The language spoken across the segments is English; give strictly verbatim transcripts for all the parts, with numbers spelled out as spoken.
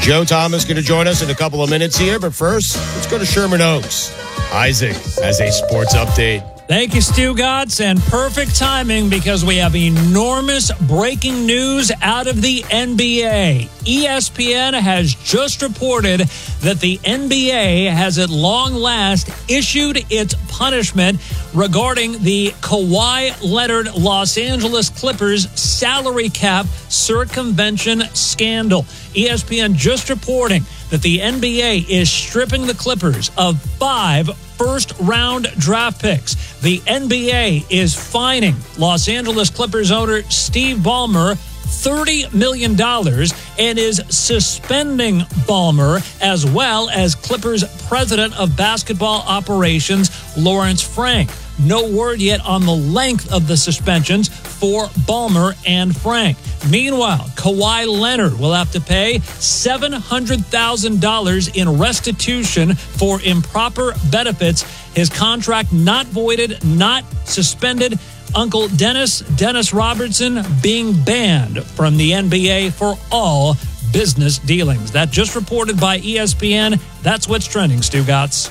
Joe Thomas going to join us in a couple of minutes here, but first, let's go to Sherman Oaks. Isaac has a sports update. Thank you, Stu Gotts, and perfect timing because we have enormous breaking news out of the N B A. E S P N has just reported that the N B A has at long last issued its punishment regarding the Kawhi Leonard Los Angeles Clippers salary cap circumvention scandal. E S P N just reporting that the N B A is stripping the Clippers of five first-round draft picks. The N B A is fining Los Angeles Clippers owner Steve Ballmer thirty million dollars and is suspending Ballmer as well as Clippers president of basketball operations Lawrence Frank. No word yet on the length of the suspensions for Ballmer and Frank. Meanwhile, Kawhi Leonard will have to pay seven hundred thousand dollars in restitution for improper benefits. His contract not voided, not suspended. Uncle Dennis, Dennis Robertson, being banned from the N B A for all business dealings. That just reported by E S P N. That's what's trending, Stu Gotts.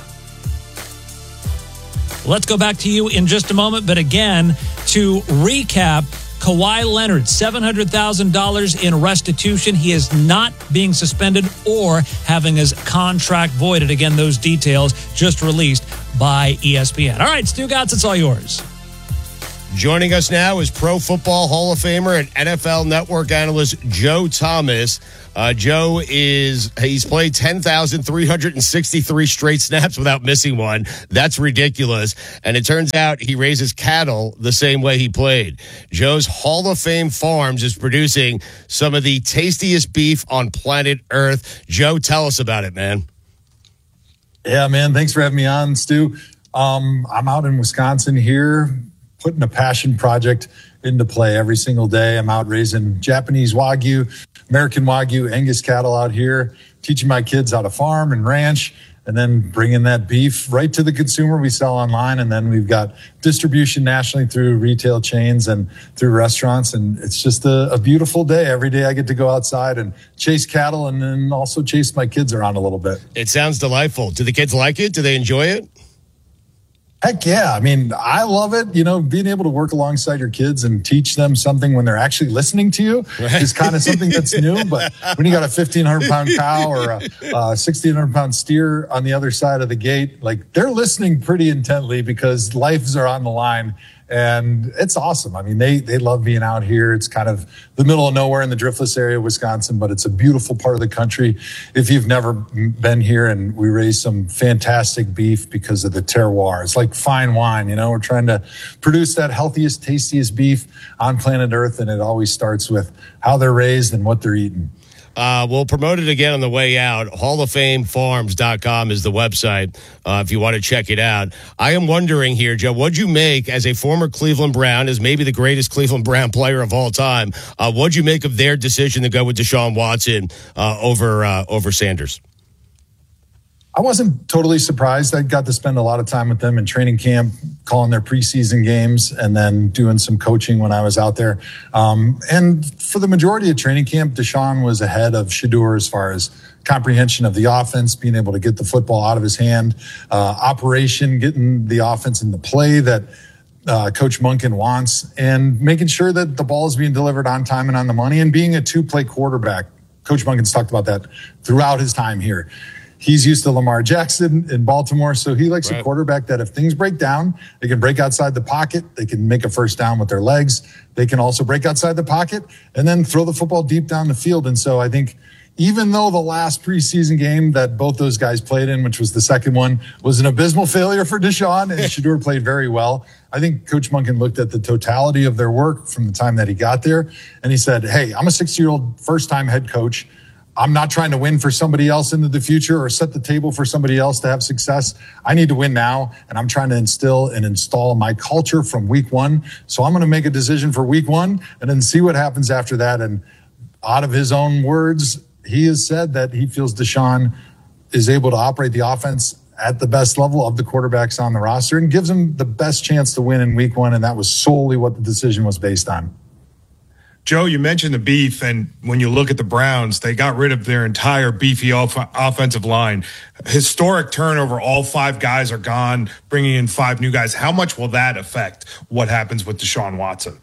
Let's go back to you in just a moment. But again, to recap, Kawhi Leonard, seven hundred thousand dollars in restitution. He is not being suspended or having his contract voided. Again, those details just released by E S P N. All right, Stu Gotts, it's all yours. Joining us now is Pro Football Hall of Famer and N F L Network analyst Joe Thomas. Uh, Joe is, he's played ten thousand three hundred sixty-three straight snaps without missing one. That's ridiculous. And it turns out he raises cattle the same way he played. Joe's Hall of Fame Farms is producing some of the tastiest beef on planet Earth. Joe, tell us about it, man. Yeah, man. Thanks for having me on, Stu. Um, I'm out in Wisconsin here, putting a passion project into play every single day. I'm out raising Japanese Wagyu, American Wagyu, Angus cattle out here, teaching my kids how to farm and ranch, and then bringing that beef right to the consumer. We sell online, and then we've got distribution nationally through retail chains and through restaurants. And it's just a, a beautiful day. Every day I get to go outside and chase cattle and then also chase my kids around a little bit. It sounds delightful. Do the kids like it? Do they enjoy it? Heck yeah. I mean, I love it. You know, being able to work alongside your kids and teach them something when they're actually listening to you right. is kind of something that's new. But when you got a fifteen hundred pound cow or a, a sixteen hundred pound steer on the other side of the gate, like they're listening pretty intently because lives are on the line. And it's awesome. I mean, they they love being out here. It's kind of the middle of nowhere in the Driftless area of Wisconsin, but it's a beautiful part of the country. If you've never been here, and we raise some fantastic beef because of the terroir. It's like fine wine, you know. We're trying to produce that healthiest, tastiest beef on planet Earth, and it always starts with how they're raised and what they're eating. Uh, we'll promote it again on the way out. hall of fame farms dot com is the website uh, if you want to check it out. I am wondering here, Joe, what'd you make as a former Cleveland Brown, as maybe the greatest Cleveland Brown player of all time? Uh, what'd you make of their decision to go with Deshaun Watson uh, over uh, over Sanders? I wasn't totally surprised. I got to spend a lot of time with them in training camp, calling their preseason games, and then doing some coaching when I was out there. Um, and for the majority of training camp, Deshaun was ahead of Shedeur as far as comprehension of the offense, being able to get the football out of his hand, uh, operation, getting the offense in the play that uh, Coach Monken wants, and making sure that the ball is being delivered on time and on the money, and being a two-play quarterback. Coach Monken's talked about that throughout his time here. He's used to Lamar Jackson in Baltimore, so he likes right. a quarterback that if things break down, they can break outside the pocket, they can make a first down with their legs, they can also break outside the pocket, and then throw the football deep down the field. And so I think even though the last preseason game that both those guys played in, which was the second one, was an abysmal failure for Deshaun, and Shedeur played very well, I think Coach Monken looked at the totality of their work from the time that he got there, and he said, hey, I'm a sixty-year-old first-time head coach. I'm not trying to win for somebody else into the future or set the table for somebody else to have success. I need to win now, and I'm trying to instill and install my culture from week one. So I'm going to make a decision for week one and then see what happens after that. And out of his own words, he has said that he feels Deshaun is able to operate the offense at the best level of the quarterbacks on the roster and gives him the best chance to win in week one. And that was solely what the decision was based on. Joe, you mentioned the beef, and when you look at the Browns, they got rid of their entire beefy off- offensive line. Historic turnover, all five guys are gone, bringing in five new guys. How much will that affect what happens with Deshaun Watson?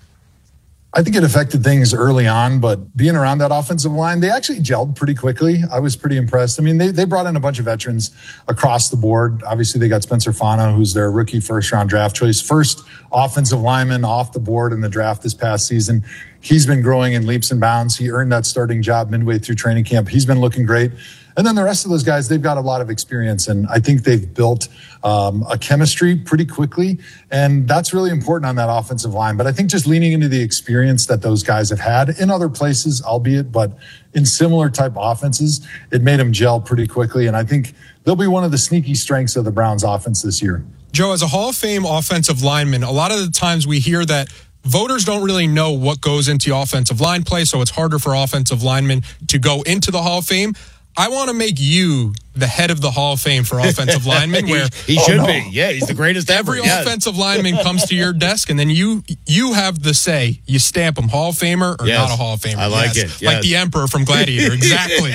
I think it affected things early on, but being around that offensive line, they actually gelled pretty quickly. I was pretty impressed. I mean, they they brought in a bunch of veterans across the board. Obviously, they got Spencer Fana, who's their rookie first-round draft choice, first offensive lineman off the board in the draft this past season. He's been growing in leaps and bounds. He earned that starting job midway through training camp. He's been looking great. And then the rest of those guys, they've got a lot of experience, and I think they've built um, a chemistry pretty quickly, and that's really important on that offensive line. But I think just leaning into the experience that those guys have had in other places, albeit, but in similar type offenses, it made them gel pretty quickly, and I think they'll be one of the sneaky strengths of the Browns offense this year. Joe, as a Hall of Fame offensive lineman, a lot of the times we hear that voters don't really know what goes into offensive line play, so it's harder for offensive linemen to go into the Hall of Fame. I want to make you the head of the Hall of Fame for offensive linemen. Where he, he should oh, no. be. Yeah, he's the greatest ever. Every yes. offensive lineman comes to your desk, and then you you have the say. You stamp him Hall of Famer or yes. not a Hall of Famer. I like yes. it. Yes. Like the Emperor from Gladiator. Exactly.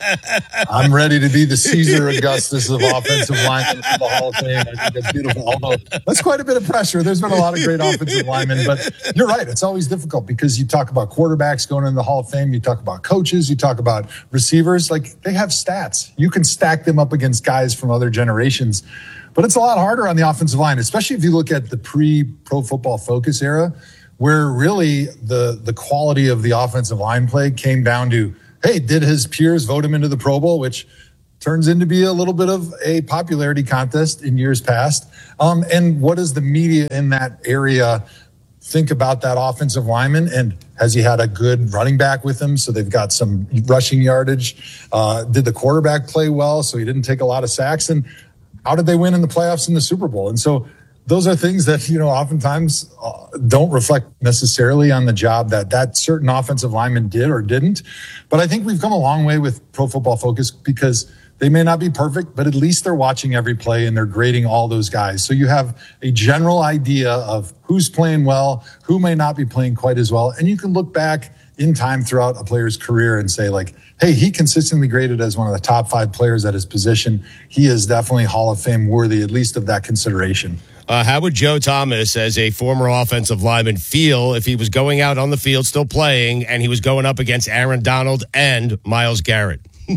I'm ready to be the Caesar Augustus of offensive linemen for the Hall of Fame. I think that's beautiful. Although that's quite a bit of pressure. There's been a lot of great offensive linemen, but you're right. It's always difficult because you talk about quarterbacks going in the Hall of Fame. You talk about coaches. You talk about receivers. Like, they have stats. You can stack them up against guys from other generations, but it's a lot harder on the offensive line, especially if you look at the pre-Pro Football Focus era, where really the the quality of the offensive line play came down to, hey, did his peers vote him into the Pro Bowl, which turns into be a little bit of a popularity contest in years past. Um, and what does the media in that area think about that offensive lineman? And has he had a good running back with him? So they've got some rushing yardage. Uh, did the quarterback play well? So he didn't take a lot of sacks. And how did they win in the playoffs in the Super Bowl? And so those are things that, you know, oftentimes uh, don't reflect necessarily on the job that that certain offensive lineman did or didn't. But I think we've come a long way with Pro Football Focus because they may not be perfect, but at least they're watching every play and they're grading all those guys. So you have a general idea of who's playing well, who may not be playing quite as well. And you can look back in time throughout a player's career and say, like, hey, he consistently graded as one of the top five players at his position. He is definitely Hall of Fame worthy, at least of that consideration. Uh, how would Joe Thomas, as a former offensive lineman, feel if he was going out on the field, still playing, and he was going up against Aaron Donald and Myles Garrett?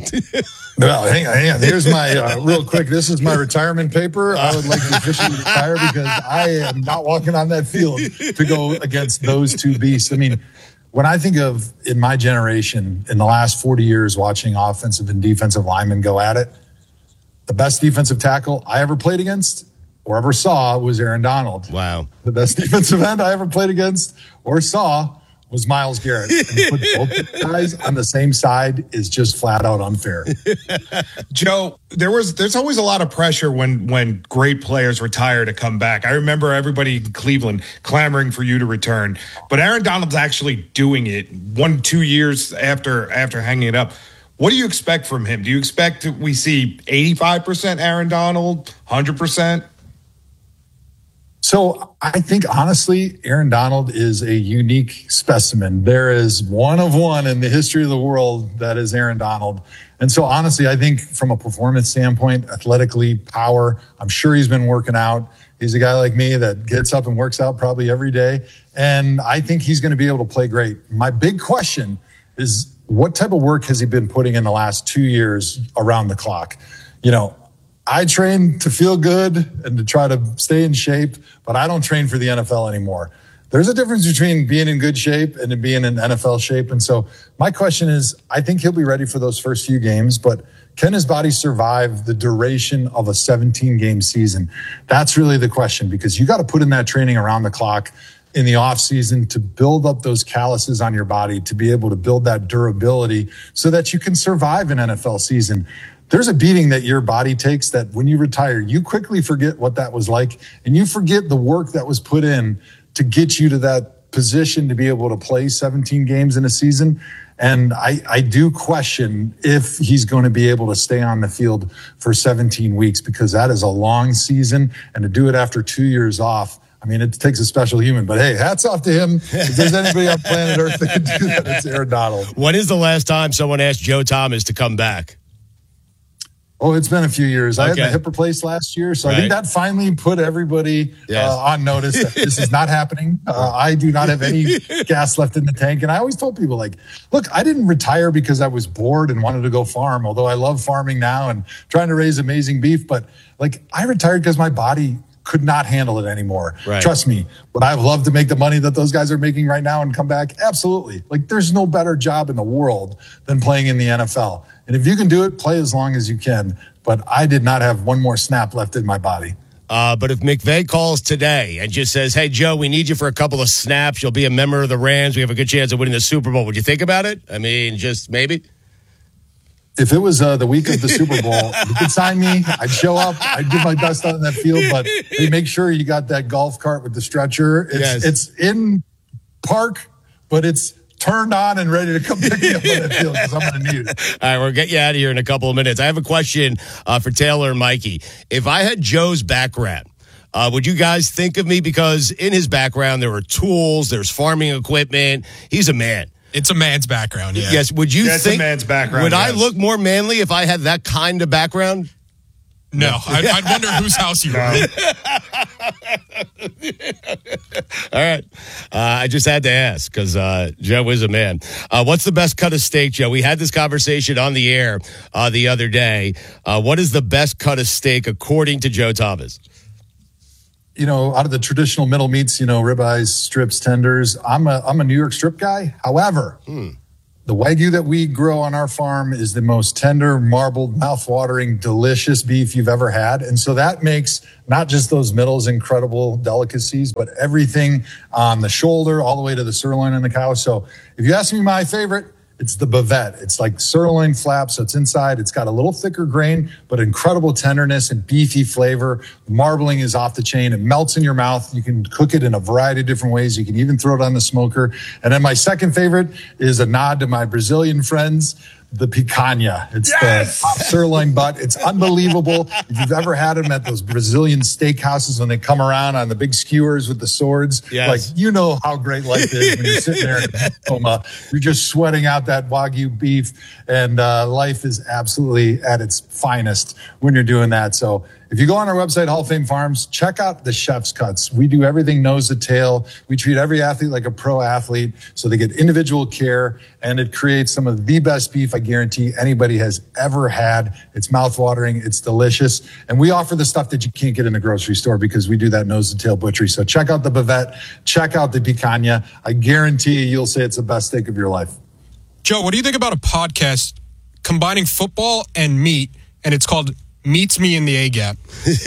Well, hang on, hang on. Here's my, uh, real quick, this is my retirement paper. I would like to officially retire because I am not walking on that field to go against those two beasts. I mean, when I think of, in my generation, in the last forty years, watching offensive and defensive linemen go at it, the best defensive tackle I ever played against or ever saw was Aaron Donald. Wow. The best defensive end I ever played against or saw was Myles Garrett. And to put both guys on the same side is just flat out unfair. Joe, there was there's always a lot of pressure when when great players retire to come back. I remember everybody in Cleveland clamoring for you to return, but Aaron Donald's actually doing it one two years after after hanging it up. What do you expect from him? Do you expect that we see eighty-five percent Aaron Donald, one hundred percent? So I think, honestly, Aaron Donald is a unique specimen. There is one of one in the history of the world that is Aaron Donald. And so, honestly, I think from a performance standpoint, athletically, power, I'm sure he's been working out. He's a guy like me that gets up and works out probably every day. And I think he's going to be able to play great. My big question is, what type of work has he been putting in the last two years around the clock? You know, I train to feel good and to try to stay in shape, but I don't train for the N F L anymore. There's a difference between being in good shape and being in N F L shape. And so my question is, I think he'll be ready for those first few games, but can his body survive the duration of a seventeen game season? That's really the question, because you got to put in that training around the clock in the off season to build up those calluses on your body, to be able to build that durability so that you can survive an N F L season. There's a beating that your body takes that when you retire, you quickly forget what that was like, and you forget the work that was put in to get you to that position to be able to play seventeen games in a season. And I, I do question if he's going to be able to stay on the field for seventeen weeks, because that is a long season. And to do it after two years off, I mean, it takes a special human, but hey, hats off to him. If there's anybody on planet Earth that can do that, it's Aaron Donald. When is the last time someone asked Joe Thomas to come back? Oh, it's been a few years. Okay. I had my hip replaced last year, so Right. I think that finally put everybody Yes. uh, on notice that this is not happening. Uh, I do not have any gas left in the tank, and I always told people, like, look, I didn't retire because I was bored and wanted to go farm, although I love farming now and trying to raise amazing beef, but like I retired because my body could not handle it anymore. Right. Trust me, would I have loved to make the money that those guys are making right now and come back? Absolutely. Like there's no better job in the world than playing in the N F L. And if you can do it, play as long as you can. But I did not have one more snap left in my body. Uh, but if McVay calls today and just says, hey, Joe, we need you for a couple of snaps. You'll be a member of the Rams. We have a good chance of winning the Super Bowl. Would you think about it? I mean, just maybe? If it was uh, the week of the Super Bowl, you could sign me. I'd show up. I'd do my best out in that field. But hey, make sure you got that golf cart with the stretcher. It's, Yes. it's in park, but it's turned on and ready to come pick me up on that field because I'm going to need it. All right, we'll get you out of here in a couple of minutes. I have a question uh, for Taylor and Mikey. If I had Joe's background, uh, would you guys think of me? Because in his background, there were tools, there's farming equipment. He's a man. It's a man's background, yeah. Yes. Would you Yeah, it's a think man's background, Would I yes. look more manly if I had that kind of background? No, I'd, I'd wonder whose house you were in. All right. Uh, I just had to ask because uh, Joe is a man. Uh, what's the best cut of steak, Joe? We had this conversation on the air uh, the other day. Uh, what is the best cut of steak according to Joe Thomas? You know, out of the traditional middle meats, you know, ribeyes, strips, tenders, I'm a I'm a New York strip guy. However, Hmm. the Wagyu that we grow on our farm is the most tender, marbled, mouth-watering, delicious beef you've ever had. And so that makes not just those middles incredible delicacies, but everything on the shoulder all the way to the sirloin and the cow. So if you ask me my favorite, it's the bavette. It's like sirloin flap, so it's inside. It's got a little thicker grain, but incredible tenderness and beefy flavor. The marbling is off the chain. It melts in your mouth. You can cook it in a variety of different ways. You can even throw it on the smoker. And then my second favorite is a nod to my Brazilian friends, the picanha. It's Yes! the top sirloin butt. It's unbelievable. If you've ever had them at those Brazilian steakhouses when they come around on the big skewers with the swords, Yes. like you know how great life is when you're sitting there in Tacoma. You're just sweating out that Wagyu beef, and uh, life is absolutely at its finest when you're doing that. So if you go on our website, Hall of Fame Farms, check out the chef's cuts. We do everything nose to tail. We treat every athlete like a pro athlete, so they get individual care, and it creates some of the best beef I guarantee anybody has ever had. It's mouth-watering, it's delicious, and we offer the stuff that you can't get in the grocery store because we do that nose to tail butchery. So check out the bavette, check out the picanha. I guarantee you, you'll say it's the best steak of your life. Joe, what do you think about a podcast combining football and meat, and it's called Meets Me in the A-Gap?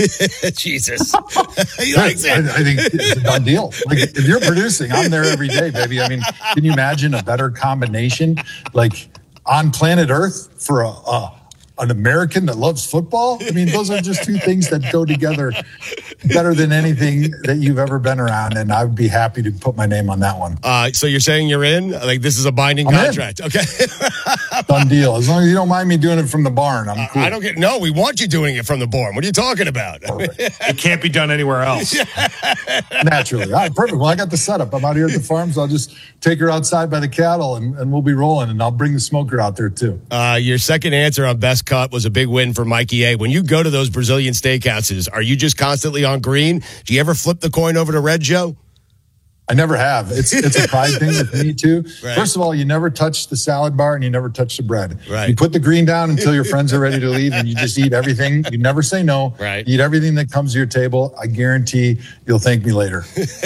Jesus. He likes I, it. I think it's a done deal. Like if you're producing, I'm there every day, baby. I mean, can you imagine a better combination? Like on planet Earth for a, a an American that loves football? I mean, those are just two things that go together better than anything that you've ever been around. And I would be happy to put my name on that one. Uh, so you're saying you're in? Like this is a binding I'm in. contract. Okay. Done deal. As long as you don't mind me doing it from the barn, I'm cool. I don't get, no, we want you doing it from the barn. What are you talking about? It can't be done anywhere else. Naturally. All right, perfect. Well, I got the setup. I'm out here at the farm, so I'll just take her outside by the cattle and, and we'll be rolling. And I'll bring the smoker out there too. Uh, your second answer on best cut was a big win for Mikey A. When you go to those Brazilian steakhouses, are you just constantly on green? Do you ever flip the coin over to red, Joe? I never have. It's it's a pride thing with me too. Right. First of all, you never touch the salad bar and you never touch the bread. Right. You put the green down until your friends are ready to leave, and you just eat everything. You never say no. Right. You eat everything that comes to your table. I guarantee you'll thank me later.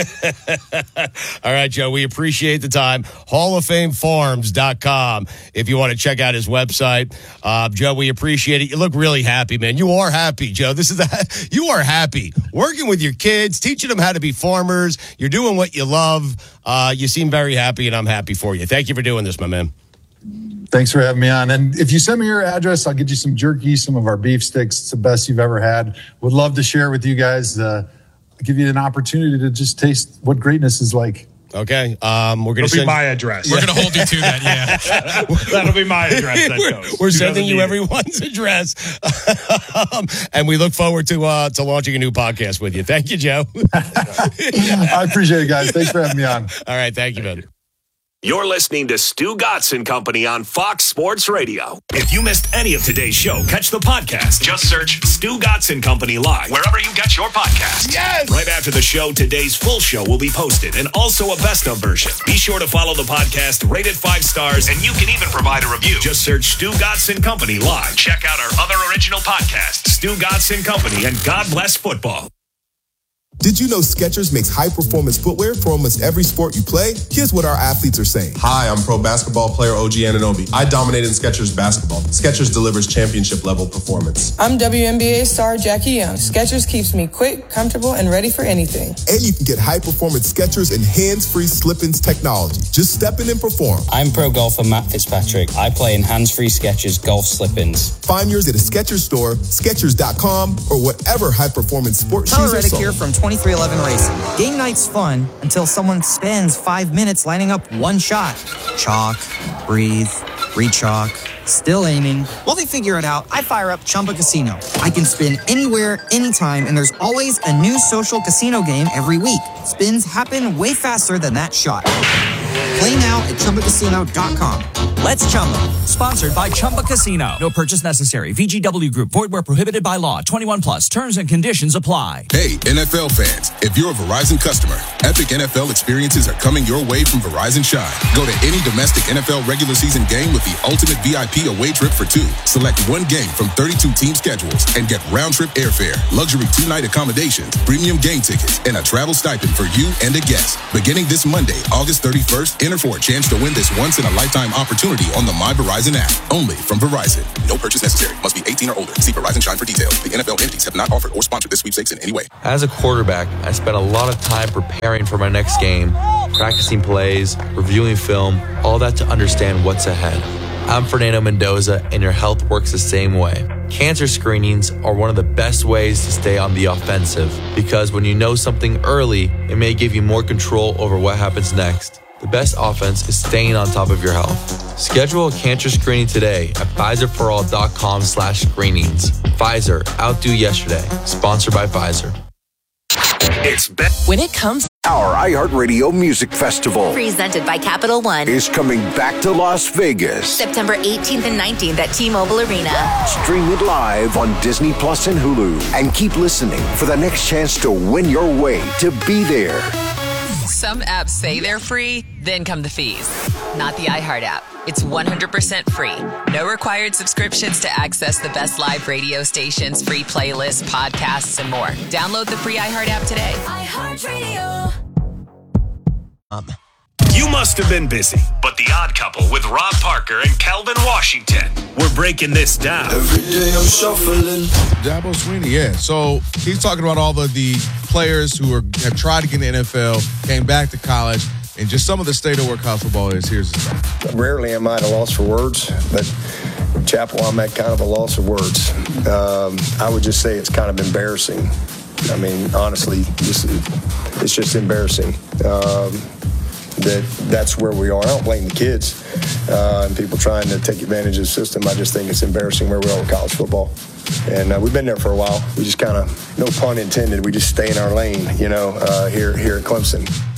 All right, Joe, we appreciate the time. hall of fame farms dot com if you want to check out his website. Uh, Joe, we appreciate it. You look really happy, man. You are happy, Joe. This is a, you are happy. Working with your kids, teaching them how to be farmers. You're doing what you love. Uh, you seem very happy, and I'm happy for you. Thank you for doing this, my man. Thanks for having me on. And if you send me your address, I'll get you some jerky, some of our beef sticks. It's the best you've ever had. Would love to share with you guys. Uh, give you an opportunity to just taste what greatness is like. Okay. Um, we're going to It'll send be my address. We're going to hold you to that, yeah. That'll be my address. That we're goes. we're Who sending doesn't you need it? everyone's address. um, and we look forward to uh, to launching a new podcast with you. Thank you, Joe. I appreciate it, guys. Thanks for having me on. All right. Thank you, man. You're listening to Stu Gatz and Company on Fox Sports Radio. If you missed any of today's show, catch the podcast. Just search Stu Gatz and Company Live wherever you get your podcasts. Yes! Right after the show, today's full show will be posted and also a best of version. Be sure to follow the podcast, rate it five stars, and you can even provide a review. Just search Stu Gatz and Company Live. Check out our other original podcasts, Stu Gatz and Company and God Bless Football. Did you know Skechers makes high-performance footwear for almost every sport you play? Here's what our athletes are saying. Hi, I'm pro basketball player O G Anunoby. I dominate in Skechers basketball. Skechers delivers championship-level performance. I'm W N B A star Jackie Young. Skechers keeps me quick, comfortable, and ready for anything. And you can get high-performance Skechers and hands-free slip-ins technology. Just step in and perform. I'm pro golfer Matt Fitzpatrick. I play in hands-free Skechers golf slip-ins. Find yours at a Skechers store, Skechers dot com, or whatever high-performance sport shoes Tyler are Reddick sold. here from twenty-three eleven Racing. Game night's fun until someone spends five minutes lining up one shot. Chalk, breathe, re-chalk, still aiming. While they figure it out, I fire up Chumba Casino. I can spin anywhere, anytime, and there's always a new social casino game every week. Spins happen way faster than that shot. Play now at Chumba Casino dot com. Let's Chumba. Sponsored by Chumba Casino. No purchase necessary. V G W Group. Void where prohibited by law. twenty-one plus. Terms and conditions apply. Hey, N F L fans. If you're a Verizon customer, epic N F L experiences are coming your way from Verizon Shine. Go to any domestic N F L regular season game with the ultimate V I P away trip for two. Select one game from thirty-two team schedules and get round-trip airfare, luxury two-night accommodations, premium game tickets, and a travel stipend for you and a guest. Beginning this Monday, August thirty-first, enter for a chance to win this once-in-a-lifetime opportunity on the My Verizon app. Only from Verizon. No purchase necessary. Must be eighteen or older. See Verizon Shine for details. The N F L entities have not offered or sponsored this sweepstakes in any way. As a quarterback, I spent a lot of time preparing for my next game, practicing plays, reviewing film, all that to understand what's ahead. I'm Fernando Mendoza, and your health works the same way. Cancer screenings are one of the best ways to stay on the offensive, because when you know something early, it may give you more control over what happens next. The best offense is staying on top of your health. Schedule a cancer screening today at Pfizer for all dot com slash screenings. Pfizer, outdo yesterday. Sponsored by Pfizer. It's be- When it comes, our iHeartRadio Music Festival, presented by Capital One, is coming back to Las Vegas. September eighteenth and nineteenth at T-Mobile Arena. Stream it live on Disney Plus and Hulu. And keep listening for the next chance to win your way to be there. Some apps say they're free, then come the fees. Not the iHeart app. It's one hundred percent free. No required subscriptions to access the best live radio stations, free playlists, podcasts, and more. Download the free iHeart app today. iHeartRadio. Um. You must have been busy, but The Odd Couple with Rob Parker and Kelvin Washington, we're breaking this down. Every day I'm shuffling. Dabo Swinney, yeah. So he's talking about all the, the players who are, have tried to get in the N F L, came back to college, and just some of the state of where college football is. Here's his stuff. Rarely am I at a loss for words, but Chapel, I'm at kind of a loss of words. Um, I would just say it's kind of embarrassing. I mean, honestly, just, it's just embarrassing. Um, that that's where we are. I don't blame the kids uh, and people trying to take advantage of the system. I just think it's embarrassing where we are with college football. And uh, we've been there for a while. We just kind of, no pun intended, we just stay in our lane, you know, uh, here here at Clemson.